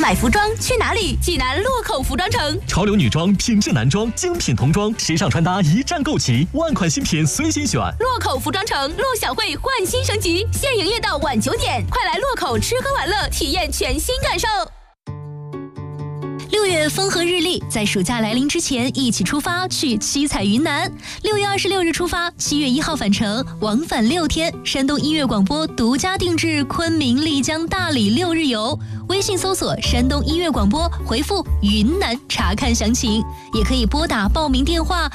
买服装去哪里？济南洛口服装城。 潮流女装、品质男装、精品童装，时尚穿搭一站购齐，万款新品随心选。 洛口服装城陆小慧焕新升级，现营业到晚9点，快来洛口吃喝玩乐，体验全新感受。6月风和日丽，在暑假来临之前，一起出发去七彩云南。6月26日出发，7月1号返程，往返6天。山东音乐广播独家定制昆明、丽江、大理6日游。微信搜索山东音乐广播，回复云南查看详情，也可以拨打报名电话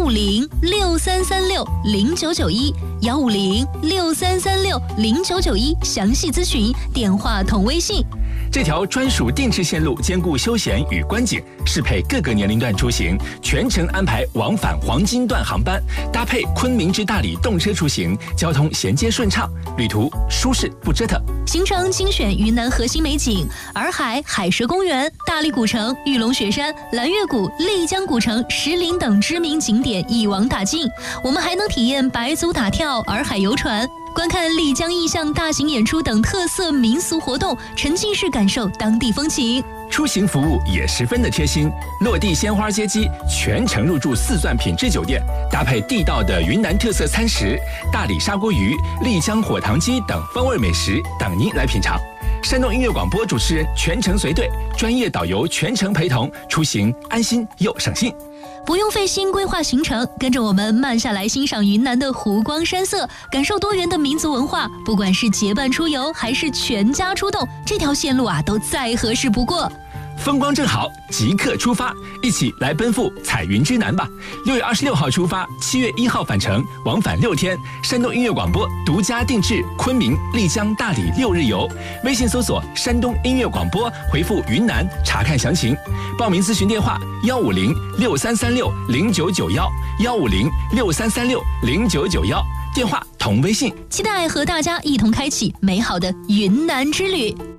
15063360991，15063360991，详细咨询，电话同微信。 这条专属定制线路兼顾休闲与观景，适配各个年龄段出行，全程安排往返黄金段航班，搭配昆明至大理动车出行，交通衔接顺畅，旅途舒适不折腾。 行程精选云南核心美景，洱海海蛇公园、大理古城、玉龙雪山、蓝月谷、丽江古城、石林等知名景点一网打尽。我们还能体验白族打跳、洱海游船，观看丽江意象大型演出等特色民俗活动，沉浸式感受当地风情。 出行服务也十分的贴心，落地鲜花接机，全程入住4钻品质酒店，搭配地道的云南特色餐食，大理砂锅鱼、丽江火塘鸡等风味美食等您来品尝。山东音乐广播主持人全程随队，专业导游全程陪同，出行安心又省心。 不用费心规划行程，跟着我们慢下来欣赏云南的湖光山色，感受多元的民族文化。不管是结伴出游还是全家出动，这条线路都再合适不过。 风光正好，即刻出发，一起来奔赴彩云之南吧！6月26号出发，7月1号返程，往返6天。山东音乐广播独家定制昆明、丽江、大理6日游。微信搜索山东音乐广播，回复云南查看详情。报名咨询电话15063360991，15063360991，电话同微信。 期待和大家一同开启美好的云南之旅。